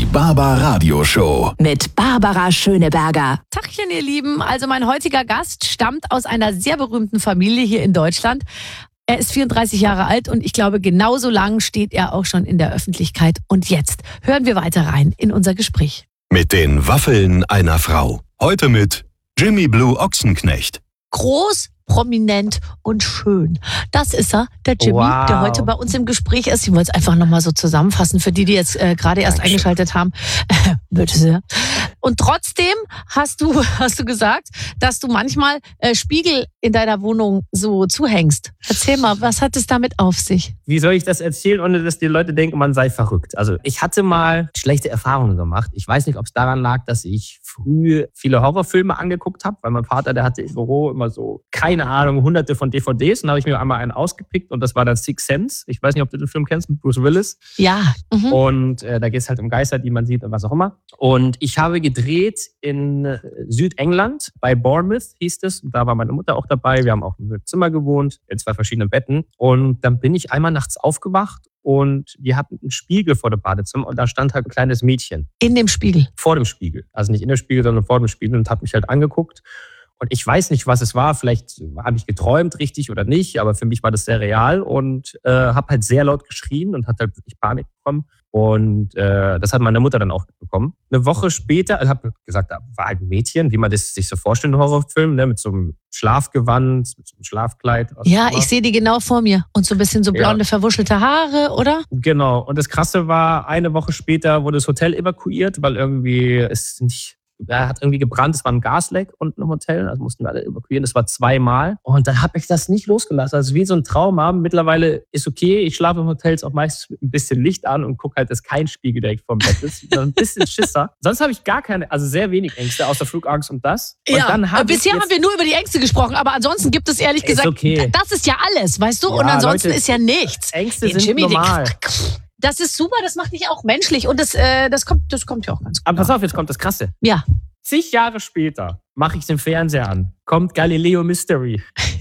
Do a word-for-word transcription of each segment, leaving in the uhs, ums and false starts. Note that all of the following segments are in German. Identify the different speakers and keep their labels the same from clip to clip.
Speaker 1: Barbara Radio Show.
Speaker 2: Mit Barbara Schöneberger.
Speaker 3: Tachchen, ihr Lieben. Also mein heutiger Gast stammt aus einer sehr berühmten Familie hier in Deutschland. Er ist vierunddreißig Jahre alt und ich glaube, genauso lang steht er auch schon in der Öffentlichkeit. Und jetzt hören wir weiter rein in unser Gespräch.
Speaker 1: Mit den Waffeln einer Frau. Heute mit Jimmy Blue Ochsenknecht.
Speaker 3: Groß, prominent und schön. Das ist er, der Jimmy,
Speaker 4: Wow.
Speaker 3: der heute bei uns im Gespräch ist. Ich wollte es einfach nochmal so zusammenfassen für die, die jetzt äh, gerade erst
Speaker 4: Dankeschön.
Speaker 3: eingeschaltet haben. Bitte sehr. Und trotzdem hast du, hast du gesagt, dass du manchmal äh, Spiegel in deiner Wohnung so zuhängst. Erzähl mal, was hat es damit auf sich?
Speaker 4: Wie soll ich das erzählen, ohne dass die Leute denken, man sei verrückt? Also ich hatte mal schlechte Erfahrungen gemacht. Ich weiß nicht, ob es daran lag, dass ich früh viele Horrorfilme angeguckt habe, weil mein Vater, der hatte im Büro immer so, keine Ahnung, hunderte von D V Ds. Und da habe ich mir einmal einen ausgepickt und das war dann Sixth Sense. Ich weiß nicht, ob du den Film kennst, mit Bruce Willis.
Speaker 3: Ja. Mhm.
Speaker 4: Und äh, da geht es halt um Geister, die man sieht und was auch immer. Und ich habe gedreht in äh, Südengland, bei Bournemouth hieß es. Und da war meine Mutter auch dabei. Wir haben auch im Zimmer gewohnt, in zwei verschiedenen Betten. Und dann bin ich einmal nachts aufgewacht und die hatten einen Spiegel vor dem Badezimmer und da stand halt ein kleines Mädchen
Speaker 3: In dem Spiegel.
Speaker 4: vor dem Spiegel. Also nicht in dem Spiegel, sondern vor dem Spiegel und hat mich halt angeguckt. Und ich weiß nicht, was es war. Vielleicht habe ich geträumt, richtig oder nicht. Aber für mich war das sehr real und äh, habe halt sehr laut geschrien und hat halt wirklich Panik bekommen. Und äh, das hat meine Mutter dann auch bekommen. Eine Woche später, also habe gesagt, da war halt ein Mädchen, wie man das sich so vorstellt in Horrorfilmen, ne, mit so einem Schlafgewand, mit so einem Schlafkleid. was
Speaker 3: Ja,
Speaker 4: auch immer.
Speaker 3: ich sehe die genau vor mir. Und so ein bisschen so blonde,
Speaker 4: Ja.
Speaker 3: verwuschelte Haare, oder?
Speaker 4: Genau. Und das Krasse war, eine Woche später wurde das Hotel evakuiert, weil irgendwie es nicht, er hat irgendwie gebrannt. Es war ein Gasleck unten im Hotel, also mussten wir alle evakuieren. Das war zweimal. Und dann habe ich das nicht losgelassen. Also wie so ein Trauma. Mittlerweile ist okay. Ich schlafe im Hotel auch meistens mit ein bisschen Licht an und gucke halt, dass kein Spiegel direkt vorm Bett ist. Sondern ein bisschen Schisser. Sonst habe ich gar keine, also sehr wenig Ängste, außer Flugangst und das. Und
Speaker 3: Ja,
Speaker 4: dann hab
Speaker 3: bisher
Speaker 4: ich
Speaker 3: haben wir nur über die Ängste gesprochen, aber ansonsten gibt es ehrlich
Speaker 4: Ist
Speaker 3: gesagt,
Speaker 4: okay.
Speaker 3: das ist ja alles, weißt du?
Speaker 4: Ja,
Speaker 3: Und ansonsten
Speaker 4: Leute,
Speaker 3: ist ja nichts.
Speaker 4: Ängste
Speaker 3: Den
Speaker 4: sind
Speaker 3: Jimmy, den-
Speaker 4: normal.
Speaker 3: Das ist super, das macht dich auch menschlich und das, äh, das, kommt, das kommt ja auch ganz gut.
Speaker 4: Aber pass auf, jetzt kommt das Krasse.
Speaker 3: Ja.
Speaker 4: Zig Jahre später mache ich den Fernseher an. Kommt Galileo Mystery.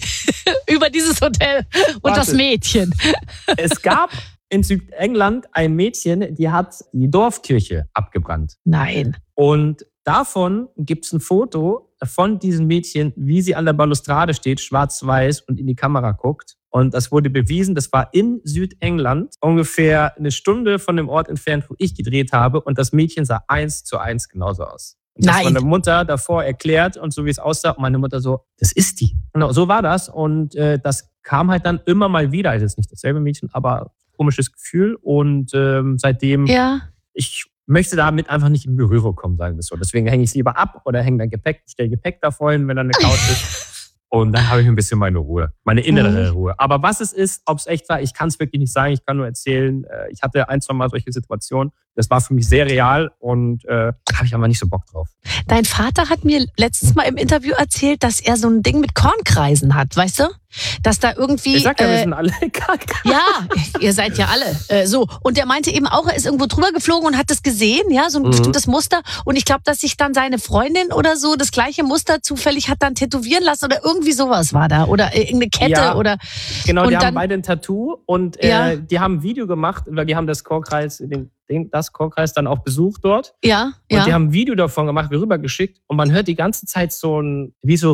Speaker 3: Über dieses Hotel und
Speaker 4: Warte.
Speaker 3: das Mädchen.
Speaker 4: Es gab in Südengland ein Mädchen, die hat die Dorfkirche abgebrannt.
Speaker 3: Nein.
Speaker 4: Und davon gibt es ein Foto von diesem Mädchen, wie sie an der Balustrade steht, schwarz-weiß und in die Kamera guckt. Und das wurde bewiesen, das war in Südengland, ungefähr eine Stunde von dem Ort entfernt, wo ich gedreht habe. Und das Mädchen sah eins zu eins genauso aus. Und das
Speaker 3: Nein.
Speaker 4: von der Mutter davor erklärt und so wie es aussah. Und meine Mutter so, das ist die. Genau, so war das. Und äh, das kam halt dann immer mal wieder. Also es ist nicht dasselbe Mädchen, aber komisches Gefühl. Und ähm, seitdem,
Speaker 3: Ja.
Speaker 4: ich möchte damit einfach nicht in Berührung kommen, sagen wir es so. Deswegen hänge ich es lieber ab oder hänge dann Gepäck, stelle Gepäck da vorhin, wenn da eine Couch ist. Und dann habe ich ein bisschen meine Ruhe, meine innere Ruhe. Aber was es ist, ob es echt war, ich kann es wirklich nicht sagen. Ich kann nur erzählen, äh, ich hatte ein, zwei Mal solche Situationen. Das war für mich sehr real und äh, da habe ich aber nicht so Bock drauf.
Speaker 3: Dein Vater hat mir letztes Mal im Interview erzählt, dass er so ein Ding mit Kornkreisen hat, weißt du? Dass da irgendwie...
Speaker 4: Ich sag ja, wir
Speaker 3: äh,
Speaker 4: sind alle gar
Speaker 3: Ja, ihr seid ja alle äh, so. Und der meinte eben auch, er ist irgendwo drüber geflogen und hat das gesehen, ja, so ein
Speaker 4: Mhm.
Speaker 3: bestimmtes Muster. Und ich glaube, dass sich dann seine Freundin oder so das gleiche Muster zufällig hat dann tätowieren lassen oder irgendwie sowas war da. Oder äh, irgendeine Kette
Speaker 4: Ja.
Speaker 3: oder...
Speaker 4: Genau,
Speaker 3: Und
Speaker 4: die
Speaker 3: dann-
Speaker 4: haben beide ein Tattoo und äh,
Speaker 3: Ja.
Speaker 4: die haben ein Video gemacht, weil die haben das Chorkreis, den, den, das Chorkreis dann auch besucht dort.
Speaker 3: Ja,
Speaker 4: Und
Speaker 3: ja.
Speaker 4: die haben ein Video davon gemacht, rübergeschickt und man hört die ganze Zeit so ein, wie so